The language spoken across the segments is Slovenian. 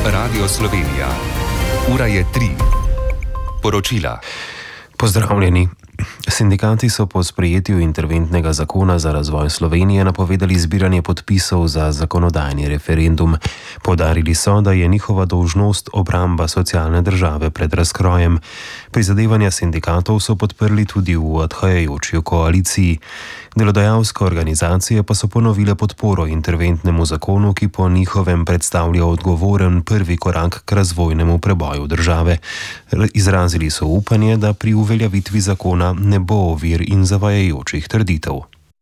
Radio Slovenija. Ura je 3. Poročila. Pozdravljeni. Sindikati so po sprejetju interventnega zakona za razvoj Slovenije napovedali zbiranje podpisov za zakonodajni referendum. Poudarili so, da je njihova dolžnost obramba socialne države pred razkrojem. Prizadevanja sindikatov so podprli tudi v odhajajoči koaliciji. Delodajalske organizacije pa so ponovile podporo interventnemu zakonu, ki po njihovem predstavlja odgovoren prvi korak k razvojnemu preboju države. Izrazili so upanje, da pri uveljavitvi zakona ne bo ovir in zavajajočih trditev.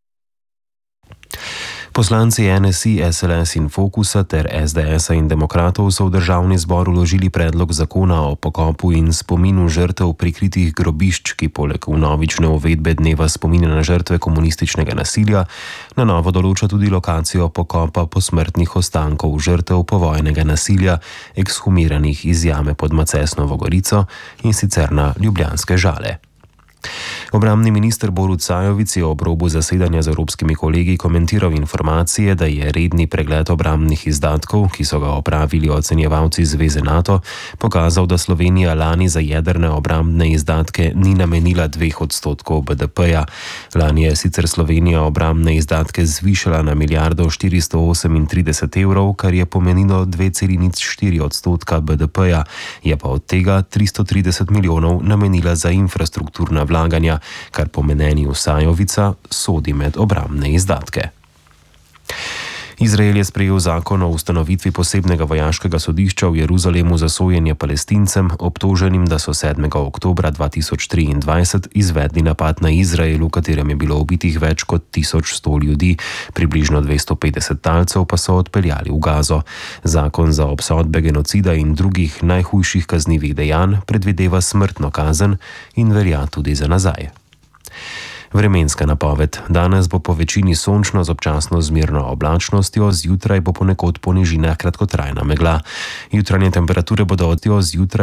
Poslanci NSI, SLS in Fokusa ter SDS-a in Demokratov so v državni zbor vložili predlog zakona o pokopu in spominu žrtev prikritih grobišč, ki poleg vnovične uvedbe dneva spomina na žrtve komunističnega nasilja na novo določa tudi lokacijo pokopa posmrtnih ostankov žrtev povojnega nasilja, ekshumiranih iz jame pod Macesnovo Gorico, in sicer na ljubljanske Žale. Obrambni minister Borut Sajovic je ob robu zasedanja z evropskimi kolegi komentiral informacije, da je redni pregled obrambnih izdatkov, ki so ga opravili ocenjevalci Zveze NATO, pokazal, da Slovenija lani za jedrne obrambne izdatke ni namenila 2% BDP-ja. Lani je sicer Slovenija obrambne izdatke zvišala na 1,438 evrov, kar je pomenilo 2,04% BDP-ja, je pa od tega 330 milijonov namenila za infrastrukturna vlaganja, kar po mnenju Sajovica sodi med obrambne izdatke. Izrael je sprejel zakon o ustanovitvi posebnega vojaškega sodišča v Jeruzalemu za sojenje Palestincem, obtoženim, da so 7. oktobra 2023 izvedli napad na Izrael, v katerem je bilo ubitih več kot 1100 ljudi, približno 250 talcev pa so odpeljali v Gazo. Zakon za obsodbe genocida in drugih najhujših kaznivih dejanj predvideva smrtno kazen in velja tudi za nazaj. Vremenska napoved. Danes bo po večini sončno z občasno zmerno oblačnostjo, zjutraj bo ponekod po nižinah kratkotrajna megla. Jutranje temperature bodo od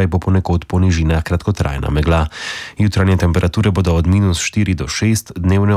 -4 do 6, dnevne